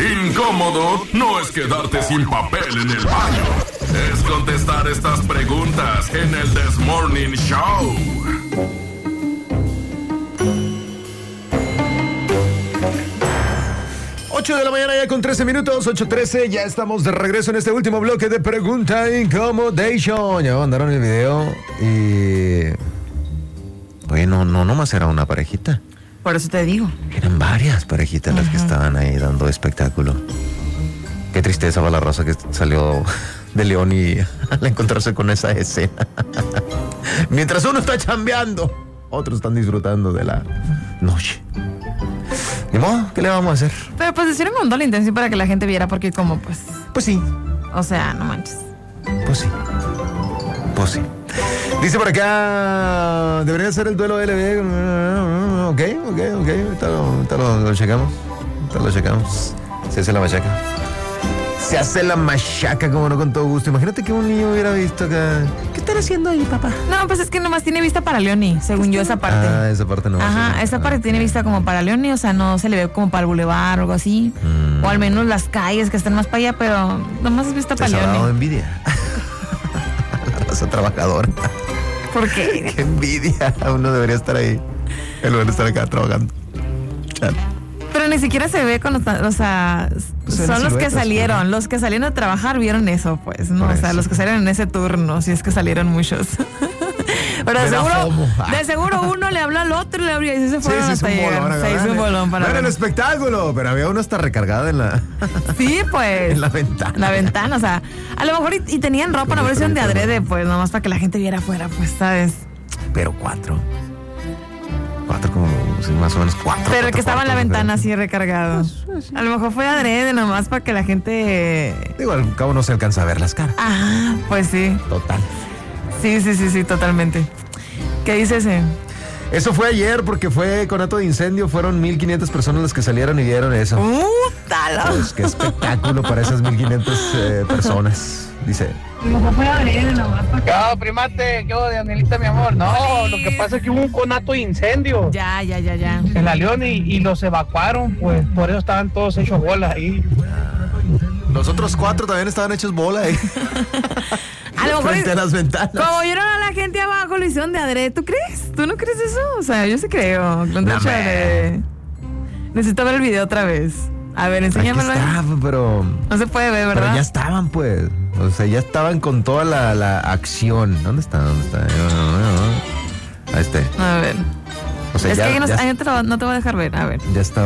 Incómodo no es quedarte sin papel en el baño. Es contestar estas preguntas en el This Morning Show. De la mañana ya con 13 minutos, 8:13, ya estamos de regreso en este último bloque de Pregunta Incomodation. Ya mandaron el video y... Oye, no nomás era una parejita. Por eso te digo. Eran varias parejitas las que estaban ahí dando espectáculo. Qué tristeza va la raza que salió de León y al encontrarse con esa escena. Mientras uno está chambeando, otros están disfrutando de la noche. Ni modo, ¿qué le vamos a hacer? Pero pues hicieron con toda la intención para que la gente viera, porque como pues... Pues sí. O sea, no manches. Pues sí. Pues sí. Dice por acá, debería ser el duelo LB. Ok. Ahorita lo checamos. Se hace la machaca. Se hace la machaca, como no, con todo gusto. Imagínate que un niño hubiera visto acá. ¿Qué están haciendo ahí, papá? No, pues es que nomás tiene vista para Leoni, según yo, esa parte. Ah, esa parte no. Ajá, esa parte tiene vista como para Leoni, o sea, no se le ve como para el bulevar o algo así. O al menos las calles que están más para allá, pero nomás es vista para Leoni. Te ha dado Leoni. envidia. La raza trabajadora. ¿Por qué? Qué envidia. Uno debería estar ahí en lugar de estar acá trabajando. Chale. Pero ni siquiera se ve con o sea, son los que salieron, ¿no? Los que salieron a trabajar vieron eso, pues, ¿no? Por o sea, eso. los que salieron en ese turno, si es que salieron muchos. Pero de seguro uno le habló al otro y le abrió y se fueron hasta llegar. Se hizo un bolón para ver. ver el espectáculo, pero había uno hasta recargada en la... Sí, pues. En la ventana. La ventana, o sea, a lo mejor y tenían ropa, una versión de adrede, pues, nomás para que la gente viera afuera, pues, ¿sabes? Pero cuatro como, sí, más o menos cuatro. Pero el que estaba en la ventana así así recargado. A lo mejor fue adrede nomás para que la gente... Digo, al cabo no se alcanza a ver las caras. Ah, pues sí. Total. Sí, totalmente. ¿Qué dice ese? Eso fue ayer porque fue conato de incendio. Fueron 1,500 personas las que salieron y vieron eso. ¡Talo! Pues qué espectáculo para esas 1,500 personas. Dice. No fue adrede nomás para que... ¿Qué primate? ¿Qué Danielita, mi amor? No, lo que pasa es que hubo un conato de incendio. Ya. En la León y los evacuaron, pues por eso estaban todos hechos bolas ahí. Los otros 4 también estaban hechos bola ahí. A lo mejor frente a las ventanas. Como vieron a la gente abajo, lo hicieron de adrede. ¿Tú crees? ¿Tú no crees eso? O sea, yo sí creo. Necesito ver el video otra vez. A ver, enséñamelo. Aquí está, pero... No se puede ver, ¿verdad? Pero ya estaban, pues. O sea, ya estaban con toda la acción. ¿Dónde está? Ahí está. A ver. O sea, es ya, que ya, no te voy a dejar ver. A ver. Ya está.